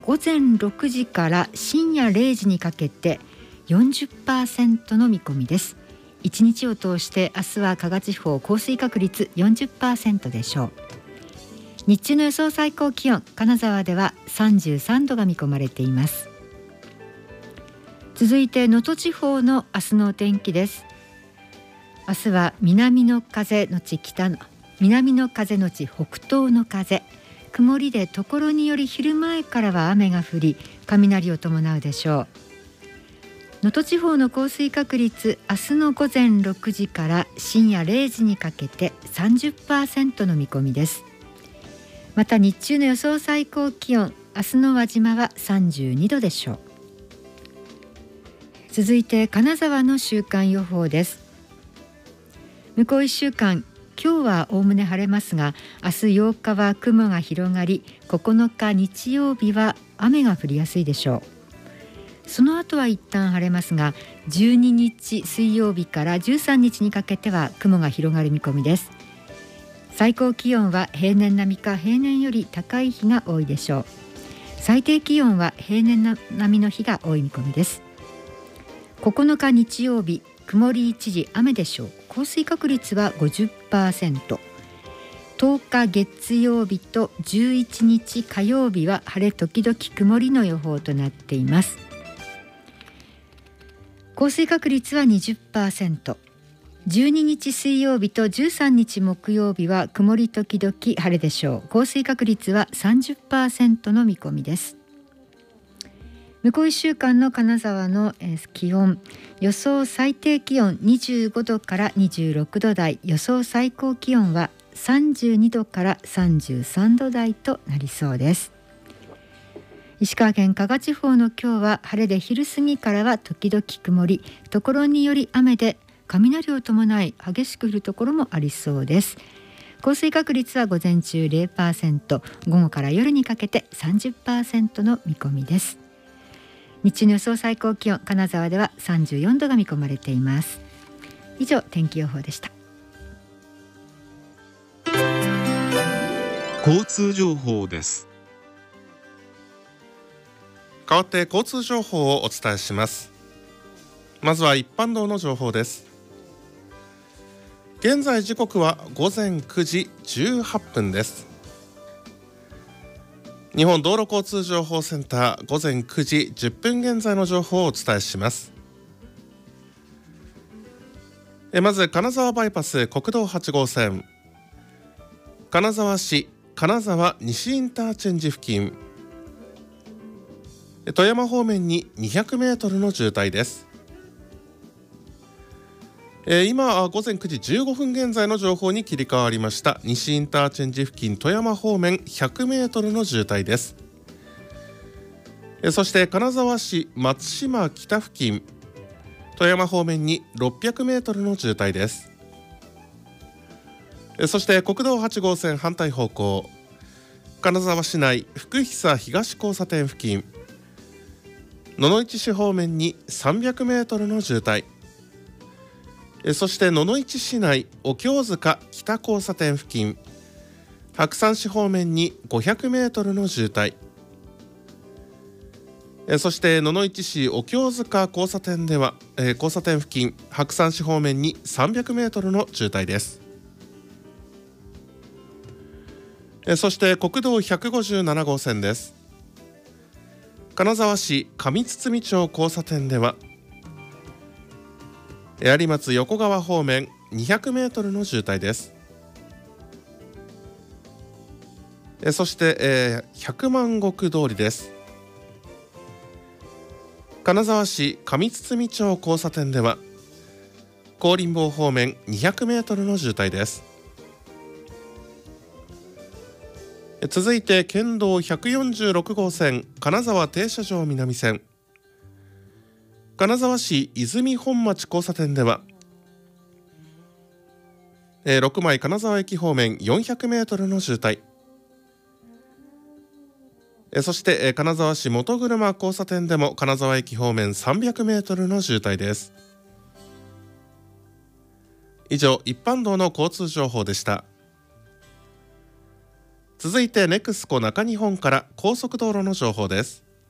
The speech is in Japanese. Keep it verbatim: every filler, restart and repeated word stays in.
午前ろくじから深夜れいじにかけて よんじゅっパーセント の見込みです。いちにちを通して明日は加賀地方降水確率 よんじゅっパーセント でしょう。日中の予想最高気温、金沢ではさんじゅうさんどが見込まれています。続いて能登地方の明日のお天気です。明日は南の風のち北の南の風のち北東の風、曇りでところにより昼前からは雨が降り、雷を伴うでしょう。能登地方の降水確率、明日の午前ろくじから深夜れいじにかけて さんじゅっパーセント の見込みです。また日中の予想最高気温、明日の輪島はさんじゅうにどでしょう。続いて金沢の週間予報です。向こういっしゅうかん、今日はおおむね晴れますが、明日ようかは雲が広がり、ここのか日曜日は雨が降りやすいでしょう。その後は一旦晴れますが、じゅうににち水曜日からじゅうさんにちにかけては雲が広がる見込みです。最高気温は平年並みか平年より高い日が多いでしょう。最低気温は平年並みの日が多い見込みです。ここのか日曜日、曇り一時雨でしょう。降水確率は ごじゅっパーセント。とおか月曜日とじゅういちにち火曜日は晴れ時々曇りの予報となっています。降水確率は にじゅっパーセント。じゅうににち水曜日とじゅうさんにち木曜日は曇り時々晴れでしょう。降水確率は さんじゅっパーセント の見込みです。向こういっしゅうかんの金沢の気温、予想最低気温にじゅうごどからにじゅうろくど台、予想最高気温はさんじゅうにどからさんじゅうさんど台となりそうです。石川県加賀地方の今日は晴れで、昼過ぎからは時々曇り、ところにより雨で雷を伴い激しく降るところもありそうです。降水確率は午前中 ゼロパーセント、午後から夜にかけて さんじゅっパーセント の見込みです。日中の予想最高気温、金沢ではさんじゅうよんどが見込まれています。以上、天気予報でした。 交通情報です。 代わって交通情報をお伝えします。まずは一般道の情報です。現在時刻は午前くじじゅうはっぷんです。日本道路交通情報センター、午前くじじゅっぷん現在の情報をお伝えします。えまず金沢バイパス国道はちごうせん、金沢市金沢西インターチェンジ付近、富山方面ににひゃくメートルの渋滞です。えー、今午前くじじゅうごふん現在の情報に切り替わりました。西インターチェンジ付近富山方面ひゃくメートルの渋滞です。えー、そして金沢市松島北付近富山方面にろっぴゃくメートルの渋滞です。えー、そして国道はちごうせん反対方向、金沢市内福久東交差点付近野々市市方面にさんびゃくメートルの渋滞、そして野々市市内お経塚北交差点付近白山市方面にごひゃくメートルの渋滞、そして野々市市お経塚交差点では交差点付近白山市方面にさんびゃくメートルの渋滞です。そして国道ひゃくごじゅうななごうせんです。金沢市上堤町交差点では有松横川方面にひゃくメートルの渋滞です。そして、えー、百万石通りです。金沢市上堤町交差点では高林坊方面にひゃくメートルの渋滞です。続いて県道ひゃくよんじゅうろくごうせん金沢停車場南線、金沢市泉本町交差点では、えー、ろくまい金沢駅方面よんひゃくメートルの渋滞、えー、そして、えー、金沢市元車交差点でも金沢駅方面さんびゃくメートルの渋滞です。以上、一般道の交通情報でした。 続いてネクスコ中日本から高速道路の情報です。